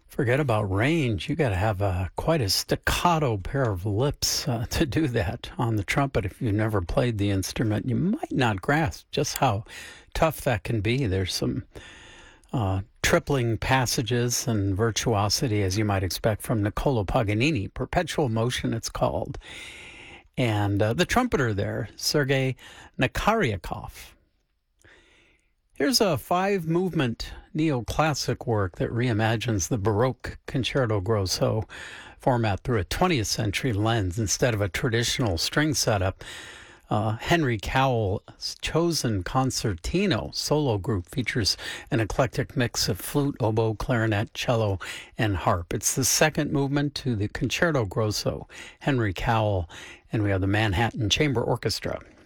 Forget about range. You got to have quite a staccato pair of lips to do that on the trumpet. If you've never played the instrument, you might not grasp just how tough that can be. There's some tripling passages and virtuosity, as you might expect from Niccolo Paganini. Perpetual Motion, it's called. And the trumpeter there, Sergei Nakaryakov. Here's a 5-movement neoclassic work that reimagines the Baroque concerto grosso format through a 20th century lens instead of a traditional string setup. Henry Cowell's Chosen Concertino solo group features an eclectic mix of flute, oboe, clarinet, cello, and harp. It's the second movement to the Concerto Grosso, Henry Cowell, and we have the Manhattan Chamber Orchestra.